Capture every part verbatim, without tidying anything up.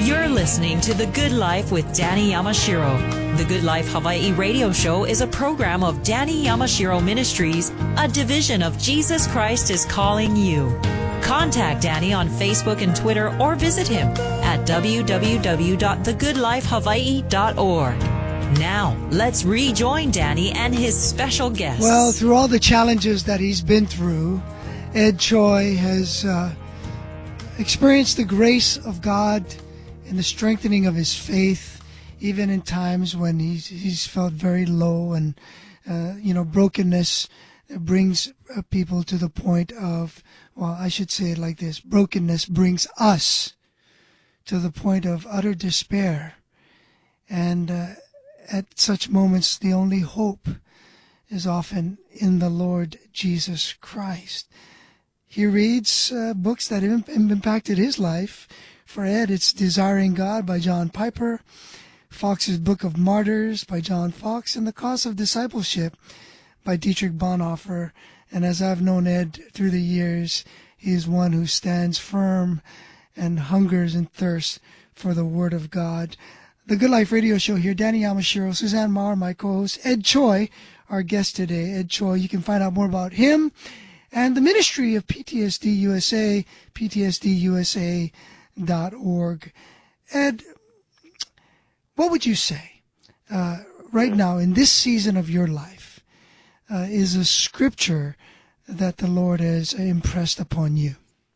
You're listening to The Good Life with Danny Yamashiro. The Good Life Hawaii radio show is a program of Danny Yamashiro Ministries, a division of Jesus Christ is Calling You. Contact Danny on Facebook and Twitter or visit him at w w w dot the good life hawaii dot org. Now, let's rejoin Danny and his special guest. Well, through all the challenges that he's been through, Ed Choi has uh, experienced the grace of God and the strengthening of his faith, even in times when he's, he's felt very low and, uh, you know, brokenness brings uh, people to the point of, well, I should say it like this, brokenness brings us to the point of utter despair. And uh, at such moments, the only hope is often in the Lord Jesus Christ. He reads uh, books that have impacted his life. For Ed, it's Desiring God by John Piper, Fox's Book of Martyrs by John Fox, and The Cost of Discipleship by Dietrich Bonhoeffer. And as I've known Ed through the years, he is one who stands firm and hungers and thirsts for the Word of God. The Good Life Radio Show here, Danny Yamashiro, Suzanne Maher, my co-host, Ed Choi, our guest today. Ed Choi, you can find out more about him and the ministry of P T S D U S A, P T S D U S A dot org. Ed, what would you say uh, right now in this season of your life uh, is a scripture that the Lord has impressed upon you?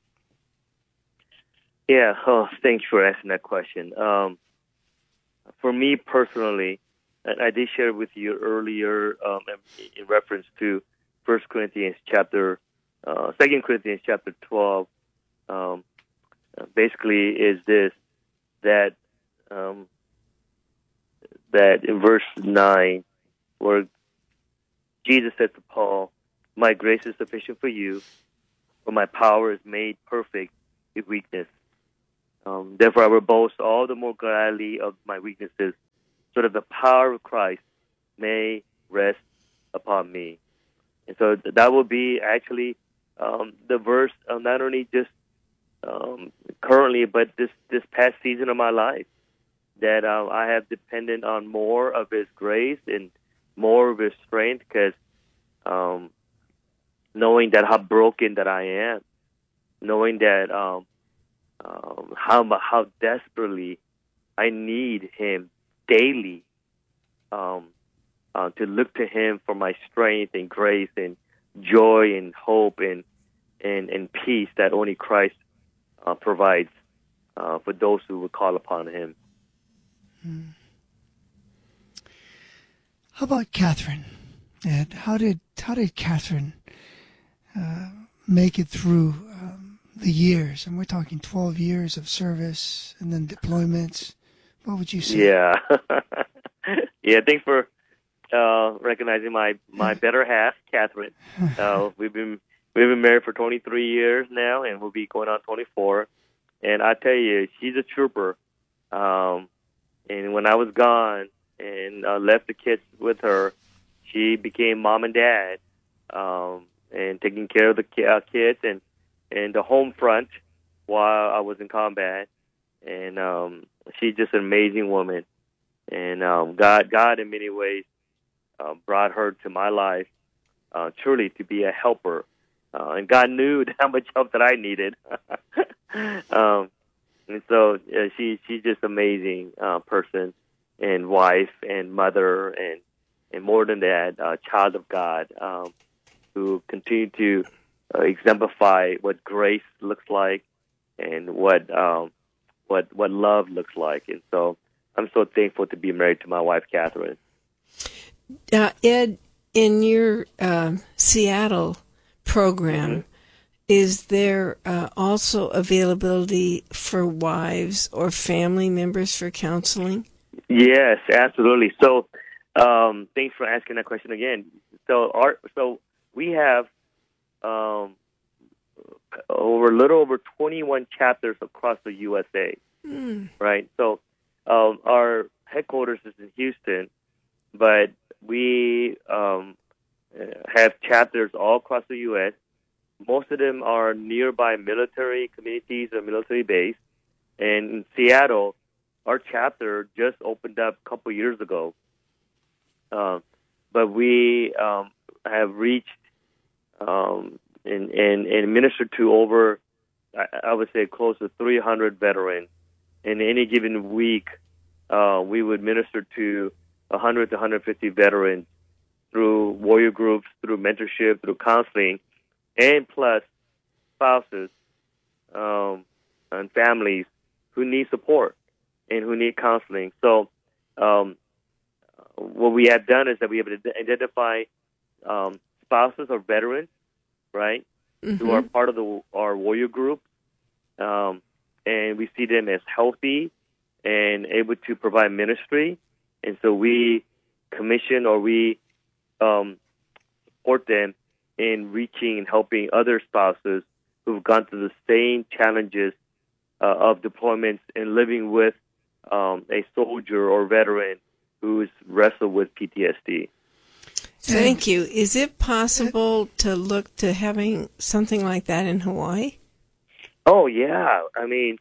Yeah, oh, thanks for asking that question. Um, for me personally, and I did share with you earlier um, in reference to First Corinthians chapter, uh, Second Corinthians chapter twelve. Um, basically, is this that um, that in verse nine, where Jesus said to Paul, "My grace is sufficient for you, for my power is made perfect in weakness. Um, therefore, I will boast all the more gladly of my weaknesses, so that the power of Christ may rest upon me." And so that will be actually um, the verse, uh, not only just um, currently, but this, this past season of my life, that uh, I have depended on more of His grace and more of His strength, because um, knowing that how broken that I am, knowing that um, um, how how desperately I need Him daily, um, uh, to look to Him for my strength and grace and joy and hope and and, and peace that only Christ uh, provides uh, for those who would call upon Him. Hmm. How about Catherine? Ed, how did how did Catherine uh, make it through um, the years? And we're talking twelve years of service and then deployments. What would you say? Yeah, yeah. Thanks for uh, recognizing my, my better half, Catherine. Uh, we've been we've been married for twenty-three years now, and we'll be going on twenty-four. And I tell you, she's a trooper. Um, and when I was gone and uh, left the kids with her, she became mom and dad, um, and taking care of the ki- uh, kids and, and the home front while I was in combat. And um, she's just an amazing woman. And um, God, God, in many ways, uh, brought her to my life, uh, truly to be a helper. Uh, and God knew how much help that I needed. um, and so uh, she she's just an amazing uh, person and wife and mother and, and more than that, uh, child of God, um, who continue to uh, exemplify what grace looks like and what um, what what love looks like. And so I'm so thankful to be married to my wife, Catherine. Uh, Ed, in your uh, Seattle program, mm-hmm. is there uh, also availability for wives or family members for counseling? Yes, absolutely. So um, thanks for asking that question again. So our so we have um, over a little over twenty-one chapters across the U S A, mm. right? So um, our headquarters is in Houston, but we um, have chapters all across the U S Most of them are nearby military communities or military base, And in Seattle, our chapter just opened up a couple years ago. Uh, but we um, have reached um, and, and, and ministered to over, I, I would say, close to three hundred veterans. In any given week, uh, we would minister to one hundred to one hundred fifty veterans through warrior groups, through mentorship, through counseling, and plus spouses um, and families who need support and who need counseling. So um, what we have done is that we have identified um, spouses or veterans, right, mm-hmm. who are part of the, our warrior group, um, and we see them as healthy and able to provide ministry. And so we commission or we um, support them in reaching and helping other spouses who've gone through the same challenges uh, of deployments and living with um, a soldier or veteran who's wrestled with P T S D. Thank you. Is it possible to look to having something like that in Hawaii? Oh, yeah. I mean,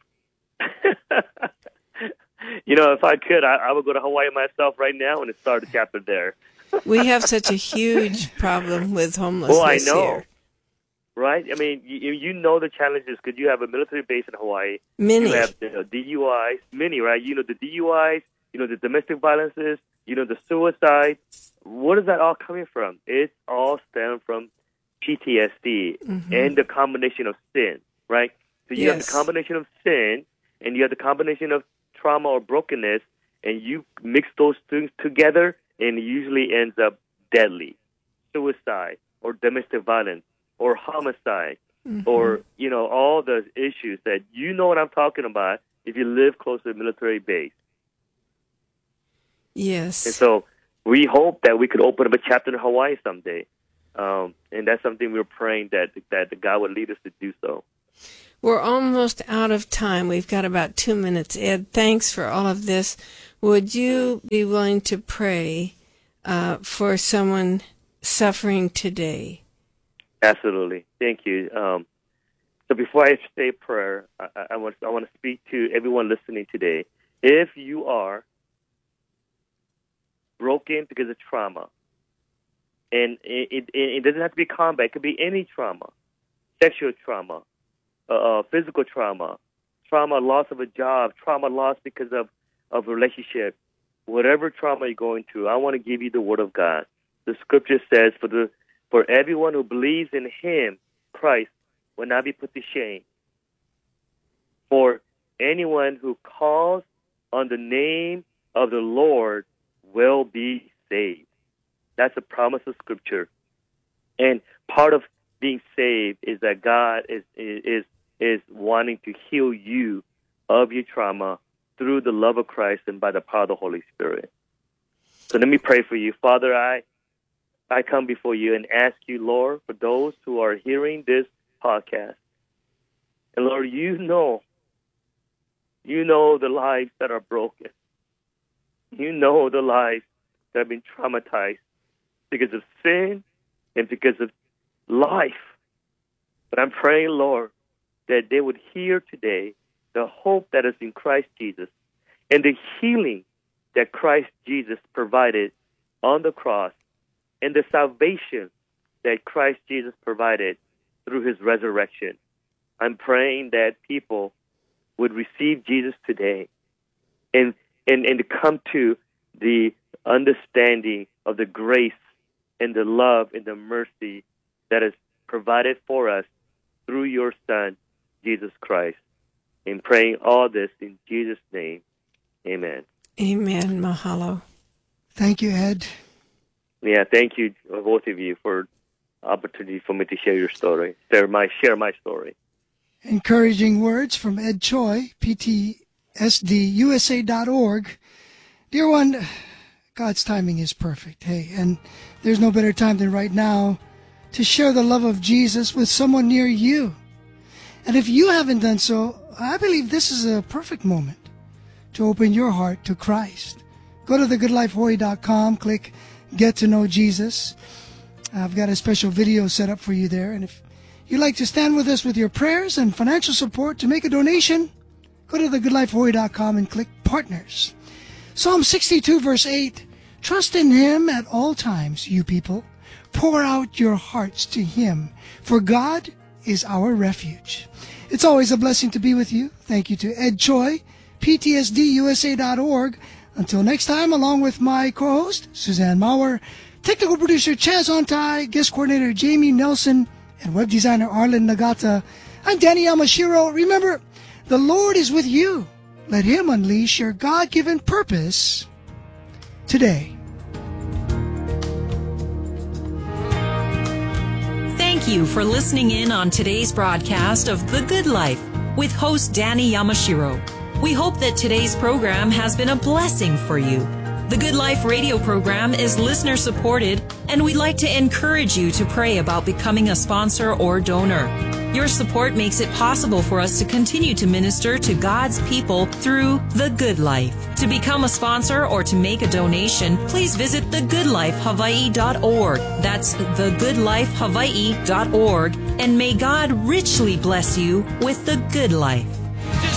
you know, if I could, I, I would go to Hawaii myself right now and start a chapter there. We have such a huge problem with homelessness Oh, I know. here. Right? I mean, you, you know the challenges because you have a military base in Hawaii. Many. You have the D U Is. Many, right? You know the D U Is, you know the domestic violences, you know the suicide. What is that all coming from? It's all stemmed from P T S D mm-hmm. and the combination of sin, right? So you yes. have the combination of sin and you have the combination of trauma or brokenness, and you mix those things together, and it usually ends up deadly. Suicide or domestic violence or homicide mm-hmm. or, you know, all the issues that you know what I'm talking about if you live close to a military base. Yes. And so we hope that we could open up a chapter in Hawaii someday. Um, and that's something we're praying that, that God would lead us to do so. We're almost out of time. We've got about two minutes. Ed, thanks for all of this. Would you be willing to pray uh, for someone suffering today? Absolutely. Thank you. Um, so before I say prayer, I, I, want, I want to speak to everyone listening today. If you are broken because of trauma, and it, it, it doesn't have to be combat, it could be any trauma, sexual trauma, uh, physical trauma, trauma, loss of a job, trauma loss because of, of a relationship, whatever trauma you're going through, I want to give you the Word of God. The Scripture says, for the for everyone who believes in Him, Christ, will not be put to shame. For anyone who calls on the name of the Lord will be saved. That's a promise of Scripture. And part of being saved is that God is is is wanting to heal you of your trauma through the love of Christ and by the power of the Holy Spirit. So let me pray for you. Father, I I come before you and ask you, Lord, for those who are hearing this podcast. And Lord, you know, you know the lives that are broken. You know the lives that have been traumatized because of sin and because of life. But I'm praying, Lord, that they would hear today the hope that is in Christ Jesus and the healing that Christ Jesus provided on the cross and the salvation that Christ Jesus provided through his resurrection. I'm praying that people would receive Jesus today and, and, and to come to the understanding of the grace and the love and the mercy that is provided for us through your Son, Jesus Christ. In praying all this in Jesus' name, amen. Amen. Mahalo. Thank you, Ed. Yeah, thank you, both of you, for the opportunity for me to share your story, share my, share my story. Encouraging words from Ed Choi, P T S D U S A dot org. Dear one, God's timing is perfect. Hey, and there's no better time than right now to share the love of Jesus with someone near you. And if you haven't done so, I believe this is a perfect moment to open your heart to Christ. Go to the good life hawaii dot com, click Get to Know Jesus. I've got a special video set up for you there. And if you'd like to stand with us with your prayers and financial support to make a donation, go to the good life hawaii dot com and click Partners. Psalm sixty-two, verse eight, trust in Him at all times, you people. Pour out your hearts to Him, for God is our refuge. It's always a blessing to be with you. Thank you to Ed Choi, P T S D U S A dot org. Until next time, along with my co-host, Suzanne Maurer, technical producer Chaz Ontai, guest coordinator Jamie Nelson, and web designer Arlen Nagata, I'm Danny Yamashiro. Remember, the Lord is with you. Let Him unleash your God-given purpose today. Thank you for listening in on today's broadcast of The Good Life with host Danny Yamashiro. We hope that today's program has been a blessing for you. The Good Life radio program is listener supported, and we'd like to encourage you to pray about becoming a sponsor or donor. Your support makes it possible for us to continue to minister to God's people through The Good Life. To become a sponsor or to make a donation, please visit the good life hawaii dot org. That's the good life hawaii dot org. And may God richly bless you with the good life.